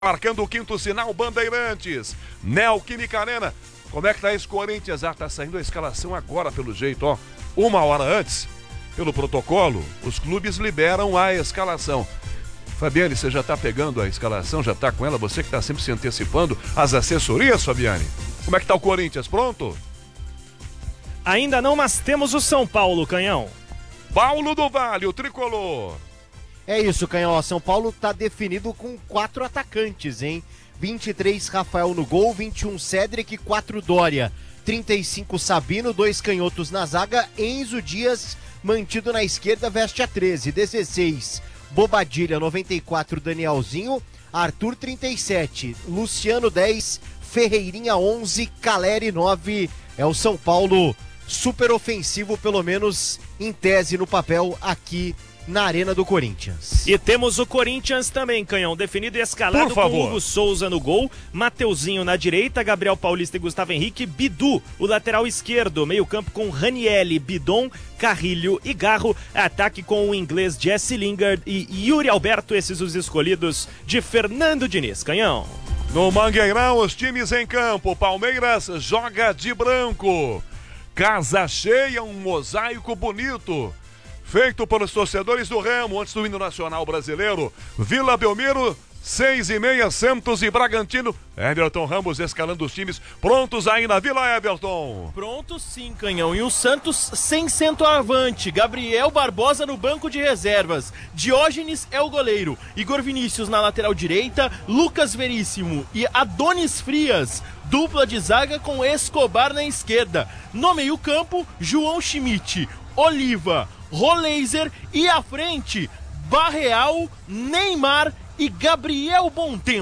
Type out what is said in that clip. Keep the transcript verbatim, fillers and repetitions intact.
Marcando o quinto sinal, Bandeirantes, Neoquímica Arena. Como é que tá esse Corinthians? Ah, tá saindo a escalação agora, pelo jeito, ó. Uma hora antes, pelo protocolo, os clubes liberam a escalação. Fabiane, você já tá pegando a escalação? Já tá com ela? Você que tá sempre se antecipando. As assessorias, Fabiane? Como é que tá o Corinthians? Pronto? Ainda não, mas temos o São Paulo, Canhão. Paulo do Vale, o tricolor. É isso, Canhão. São Paulo tá definido com quatro atacantes, hein? vinte e três Rafael no gol, vinte e um Cédric, quatro Dória, trinta e cinco Sabino, dois canhotos na zaga, Enzo Dias mantido na esquerda, veste a treze, dezesseis Bobadilha, noventa e quatro Danielzinho, Arthur trinta e sete, Luciano dez, Ferreirinha onze, Caleri nove. É o São Paulo super ofensivo, pelo menos em tese no papel aqui na Arena do Corinthians. E temos o Corinthians também, Canhão, definido e escalado com Hugo Souza no gol, Mateuzinho na direita, Gabriel Paulista e Gustavo Henrique, Bidu, o lateral esquerdo, meio campo com Ranielli, Bidon, Carrilho e Garro, ataque com o inglês Jesse Lingard e Yuri Alberto, esses os escolhidos de Fernando Diniz, Canhão. No Mangueirão, os times em campo, Palmeiras joga de branco, casa cheia, um mosaico bonito, feito pelos torcedores do Remo, antes do hino nacional brasileiro. Vila Belmiro, seis e meia, Santos e Bragantino. Everton Ramos escalando os times, prontos aí na Vila, Everton. Prontos sim, Canhão. E o Santos sem centroavante. Gabriel Barbosa no banco de reservas. Diógenes é o goleiro. Igor Vinícius na lateral direita. Lucas Veríssimo e Adonis Frias. Dupla de zaga com Escobar na esquerda. No meio campo, João Schmidt, Oliva, Roleiser e à frente, Barreal, Neymar e Gabriel Bontempo.